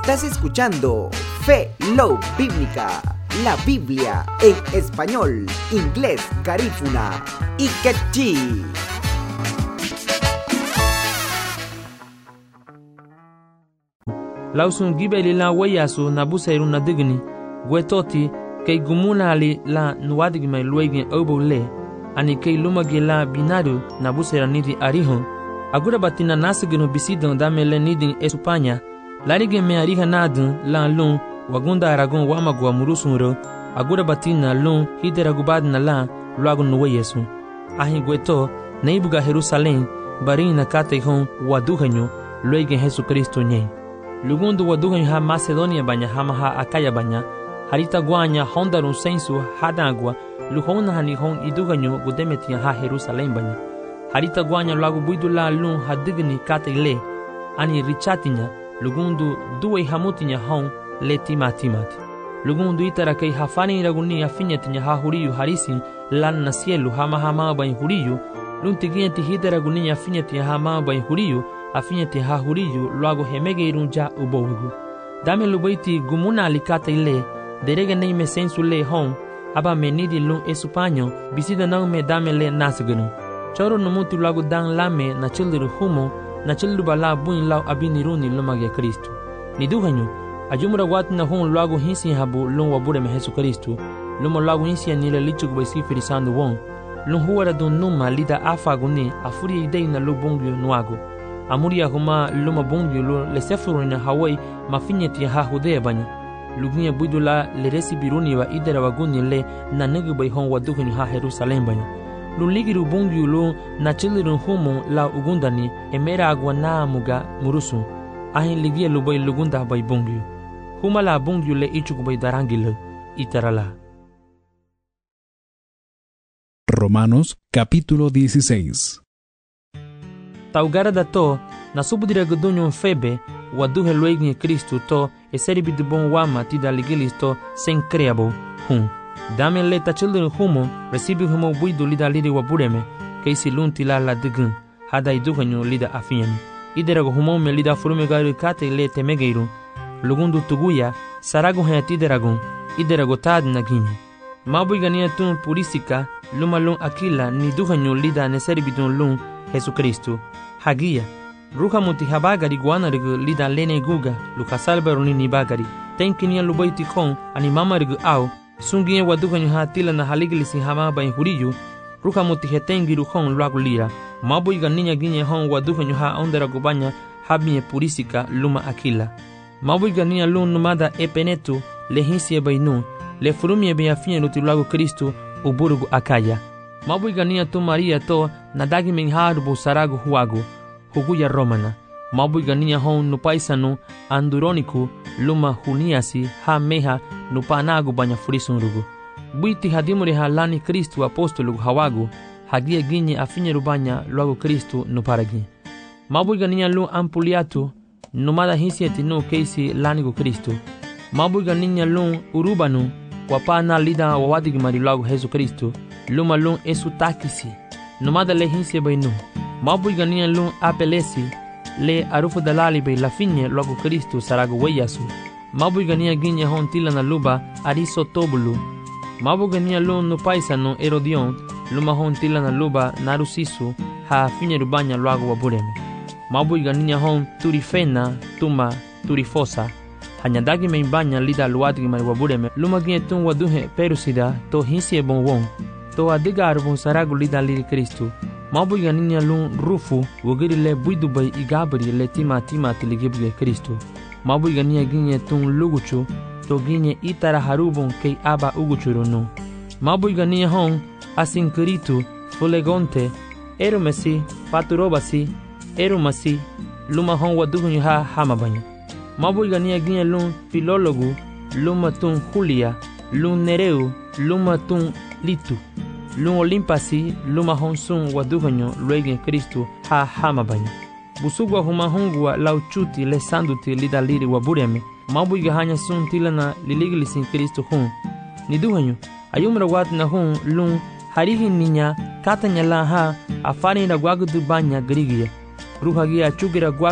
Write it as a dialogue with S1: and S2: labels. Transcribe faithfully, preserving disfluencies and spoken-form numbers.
S1: Estás escuchando Fe Love Bíblica, la Biblia en español, inglés, garífuna y quechí.
S2: Lausun gibeli la wayasu na busairu na digni gwetoti kay gumuna ali la nuwadig may luwagin obole ani kay lumagi la binadu na busaira nidi arihon agura batina nasigino bisidon damele nidin Espanya larige me ariha nadun la lun wagunda aragon wamagwa murusunro agura batina lun hideragubad na la luagun nuwayesu ahi gweto na ibuga Jerusalem barin na kate hon waduhanyo luwagin Jesu Kristo nye lugundu wadugan ha Macedonia banya hama ha Akaya banya harita guanya hondarun sensu hadagwa luhona hani hon iduganyo gudemetia ha Jerusalem banya harita guanya lagu buidula lun hadigni katile ani richatinya lugundu duwe hamutinya hon letima timati lugundu itara kai hafani raguni afinyatinya ha huriyu harisi lan na cielo hama hama bany huriyu luntigienti hidera gunia afinyatinya hama bany huriyu afinyati ha huriyu luago hemege irunja ubowigu dame lubaiti gumuna alikata ile derege nei me sensu le hon aba menidi lun esupanyo bisida nang me dame le nasgunu choro numutu luago dan lame na childiru humo na childu bala buin lau abiniruni lumage Kristo niduhanyo ajumura watu na hon luago hinsi habu lun wabure me Jesu Kristo lumo luago hinsi anile lichuk besi firisandu won lun huwara dun numa lida afaguni afuri idei na lubungyo nuago amuria huma luma bongyo lo le sefurina Hawaii mafinyeti ha Judea banya lugunya budula le resibiruni wa idera waguni le na negu bai hon waduhuni ha Jerusalem banya luligiru bongyo lo na chiliru humo la ugundani emera agwa na muga murusu ahin ligia lo bai lugunda bai bongyo huma la bongyo le ichuk bai darangile itarala.
S3: Romanos capítulo dieciséis.
S2: Taugara da to na subudira gudunyo febe waduhe luegni Kristo to eseribi de bon wama tida ligilis to sen creabo hum dame leta children humo recibi humo buidu lida lidi wabureme keisi lunti la la digun hada iduhanyo lida afiani iderago humo me lida furume gari kate le temegeiru lugundu tuguya sarago hayatideragon iderago tad naginyo mabui gania tun purisika lumalun akila ni duhanyo lida neseribi dun lun Jesu Kristo hagia ruha muti habagari guanarigu lida lene guga lukasalberuni ni bagari tenkinia lubaiti kon ani mamarigu au sungie waduganyu hatila na haligilisi hama bain huriyu ruha muti hetengiru kon luagu lira mabuiga ninya ginye hon waduganyu ha ondera gubanya habie purisika luma akila mabuiga ninya lun numada epenetu lehinsie bainu le furumie beafine luti luagu Kristo uburugu Akaya mabuiga ninya tu Maria to nadagi mengharu bu saragu huagu huguya romana mabuiga ninya hon nupaisanu anduroniku luma huniasi ha meha nupanagu banya furisunrugu buiti hadimuri halani Kristo apostolu hawagu hagia ginye afinye rubanya luagu Kristo nuparagi mabuiga ninya lu ampuliatu numada hisieti no keisi lanigu Kristo mabuiga ninya lu urubanu wapana lida wawadigi mari luagu Jesu Kristo luma lun esu takisi numada le hinse bainu mabuiga niya lun apelesi le arufu dalali be la finye logo Kristo sarago weyasu mabuiga niya ginye hon tila na luba ariso tobulu mabuiga niya lun no paisano Herodion luma hon tila na luba narusisu ha finye rubanya logo wabureme mabuiga niya hon turifena tuma turifosa hanyadagi meimbanya lida luadigi mari wabureme luma ginye tun waduhe perusida to hinse bonwon to adigar bon saragu lida liri Kristo mabuiga ninya lun rufu wogiri le buidu bai igabri le tima tima tiligibge Kristo mabuiga ninya ginye tun luguchu to ginye itara harubon kei aba uguchurunu mabuiga ninya hon asinkiritu fulegonte erumesi paturobasi erumasi luma hon wadugunyu ha hamabanyu mabuiga ninya ginye lun filologu luma tun Julia lun Nereu luma tun Litu lun olimpasi luma honsun waduganyo luegen Kristo ha hamabanyo busugwa huma hongwa lauchuti le sanduti lidaliri wabureme mabuiga hanya sun tilana liligilisin Kristo hun niduganyo ayumra wat na hun lun harihi ninya katanya la ha afani na gwagudu banya grigia ruhagia chugira